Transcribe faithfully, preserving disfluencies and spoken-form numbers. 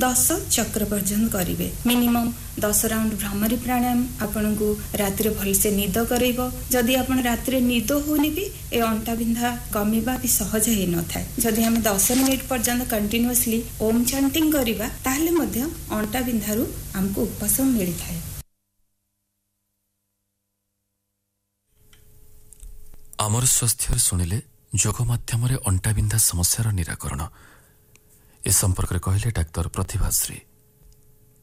दस चक्र पर्यंत करेंगे। मिनिमम दस राउंड भ्रमरी प्राणायाम आपन को रातिर भलसे निद करइबो। जदि आपन रातिर निद होनी भी ए अंटा बिंधा कमिबा भी सहज हे न थाए। जदि हम दस मिनिट पर्यंत कंटिन्यूअसली ओम चैंटिंग करिबा ताहले मध्य अंटा बिंधारु हमको उपशम मिली थाए। आमर स्वास्थ्य शुणिले जोग माध्यम अंटा बिंधा समस्यार निराकरण ए संपर्क कहले डाक्तर प्रतिभाश्री।